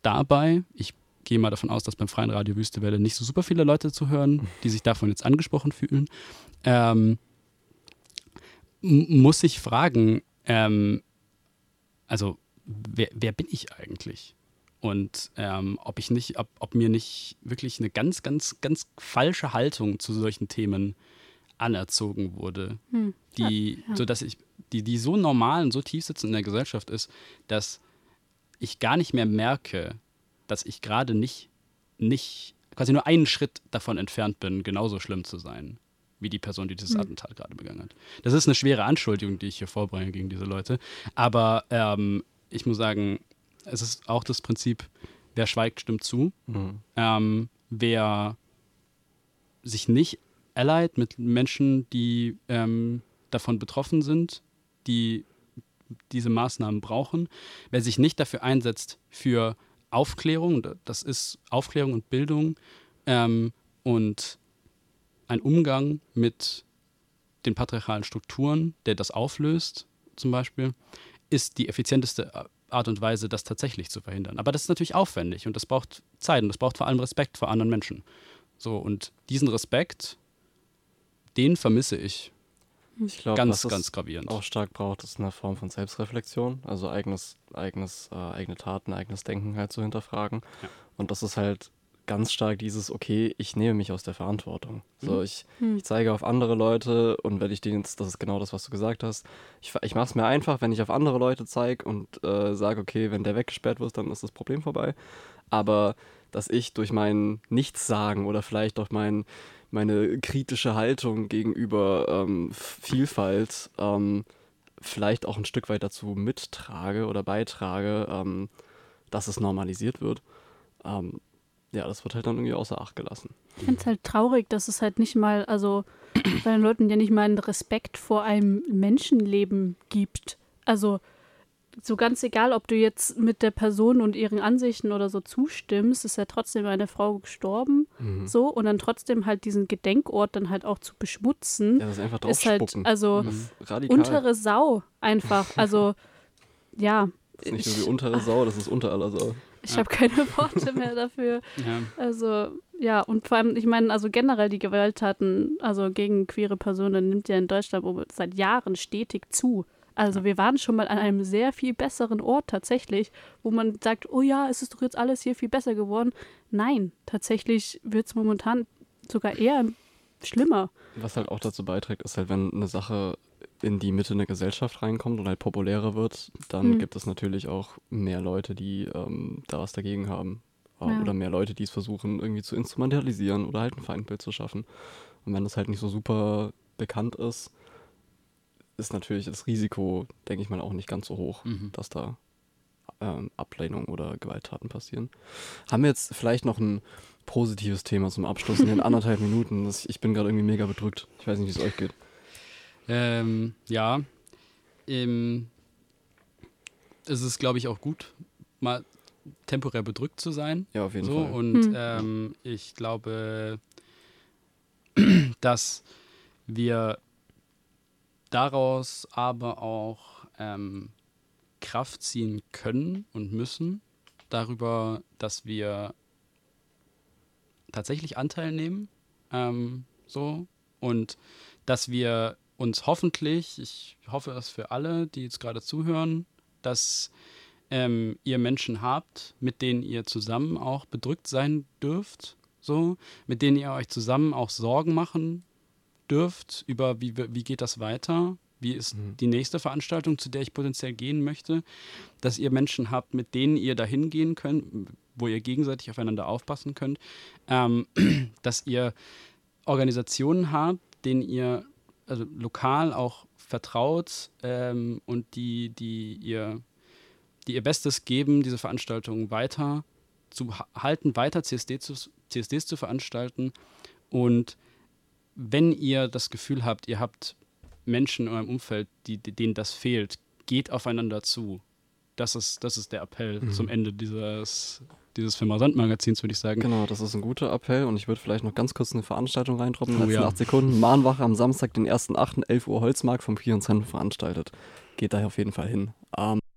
dabei, ich gehe mal davon aus, dass beim Freien Radio Wüste Welle nicht so super viele Leute zuhören, die sich davon jetzt angesprochen fühlen, muss ich fragen, also wer bin ich eigentlich? Und ob mir nicht wirklich eine ganz, ganz, ganz falsche Haltung zu solchen Themen anerzogen wurde, sodass die so normal und so tief sitzend in der Gesellschaft ist, dass ich gar nicht mehr merke, dass ich gerade nicht quasi nur einen Schritt davon entfernt bin, genauso schlimm zu sein, wie die Person, die dieses Attentat gerade begangen hat. Das ist eine schwere Anschuldigung, die ich hier vorbringe gegen diese Leute. Aber ich muss sagen, es ist auch das Prinzip, wer schweigt, stimmt zu. Wer sich nicht allied mit Menschen, die davon betroffen sind, die diese Maßnahmen brauchen, wer sich nicht dafür einsetzt für Aufklärung, das ist Aufklärung und Bildung und ein Umgang mit den patriarchalen Strukturen, der das auflöst, zum Beispiel, ist die effizienteste Art und Weise, das tatsächlich zu verhindern. Aber das ist natürlich aufwendig und das braucht Zeit und das braucht vor allem Respekt vor anderen Menschen. So, und diesen Respekt, den vermisse ich. Ich glaube, ganz, was ganz es gravierend. auch stark braucht, ist eine Form von Selbstreflexion, also eigene Taten, eigenes Denken halt zu hinterfragen. Ja. Und das ist halt ganz stark dieses, okay, ich nehme mich aus der Verantwortung. So, ich zeige auf andere Leute und wenn ich denen jetzt, das ist genau das, was du gesagt hast, ich mache es mir einfach, wenn ich auf andere Leute zeige und sage, okay, wenn der weggesperrt wird, dann ist das Problem vorbei. Aber dass ich durch mein Nichtssagen oder vielleicht durch meine kritische Haltung gegenüber Vielfalt vielleicht auch ein Stück weit dazu mittrage oder beitrage, dass es normalisiert wird. Ja, das wird halt dann irgendwie außer Acht gelassen. Ich finde es halt traurig, dass es halt nicht mal, also bei den Leuten ja nicht mal einen Respekt vor einem Menschenleben gibt. Also so ganz egal, ob du jetzt mit der Person und ihren Ansichten oder so zustimmst, ist ja trotzdem eine Frau gestorben, so, und dann trotzdem halt diesen Gedenkort dann halt auch zu beschmutzen, Ja, das ist einfach ist halt, draufspucken. also Das ist radikal. untere Sau einfach, also ja. Das ist nicht nur die untere Sau, das ist unter aller Sau. Ich habe keine Worte mehr dafür. Ja. Also, ja, und vor allem, ich meine, also generell die Gewalttaten, also gegen queere Personen, nimmt ja in Deutschland seit Jahren stetig zu. Also wir waren schon mal an einem sehr viel besseren Ort tatsächlich, wo man sagt, oh ja, es ist doch jetzt alles hier viel besser geworden. Nein, tatsächlich wird es momentan sogar eher schlimmer. Was halt auch dazu beiträgt, ist halt, wenn eine Sache in die Mitte der Gesellschaft reinkommt und halt populärer wird, dann gibt es natürlich auch mehr Leute, die da was dagegen haben. Oder mehr Leute, die es versuchen, irgendwie zu instrumentalisieren oder halt ein Feindbild zu schaffen. Und wenn das halt nicht so super bekannt ist natürlich das Risiko, denke ich mal, auch nicht ganz so hoch, dass da Ablehnung oder Gewalttaten passieren. Haben wir jetzt vielleicht noch ein positives Thema zum Abschluss in den 1,5 Minuten? Ich bin gerade irgendwie mega bedrückt. Ich weiß nicht, wie es euch geht. Ja. Es ist, glaube ich, auch gut, mal temporär bedrückt zu sein. Ja, auf jeden so. Fall. Und ich glaube, dass wir daraus aber auch Kraft ziehen können und müssen darüber, dass wir tatsächlich Anteil nehmen, so, und dass wir uns hoffentlich, ich hoffe es für alle, die jetzt gerade zuhören, dass ihr Menschen habt, mit denen ihr zusammen auch bedrückt sein dürft, so, mit denen ihr euch zusammen auch Sorgen machen dürft über, wie geht das weiter, wie ist die nächste Veranstaltung, zu der ich potenziell gehen möchte, dass ihr Menschen habt, mit denen ihr dahin gehen könnt, wo ihr gegenseitig aufeinander aufpassen könnt, dass ihr Organisationen habt, denen ihr also lokal auch vertraut und die ihr Bestes geben, diese Veranstaltungen weiter zu halten, weiter CSDs zu veranstalten. Und wenn ihr das Gefühl habt, ihr habt Menschen in eurem Umfeld, denen das fehlt, geht aufeinander zu. Das ist der Appell zum Ende dieses Firma-Sand-Magazins, würde ich sagen. Genau, das ist ein guter Appell und ich würde vielleicht noch ganz kurz eine Veranstaltung reindroppen. In den letzten 8 Sekunden. Mahnwache am Samstag, den 1.8., 11 Uhr Holzmarkt vom Friedrichshain veranstaltet. Geht daher auf jeden Fall hin.